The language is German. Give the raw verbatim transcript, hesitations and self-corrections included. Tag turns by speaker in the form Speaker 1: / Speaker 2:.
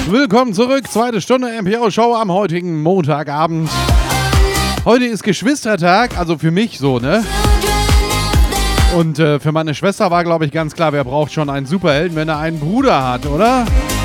Speaker 1: Willkommen zurück, zweite Stunde M P O-Show am heutigen Montagabend. Heute ist Geschwistertag, also für mich so, ne? Und äh, für meine Schwester war, glaube ich, ganz klar, wer braucht schon einen Superhelden, wenn er einen Bruder hat, oder?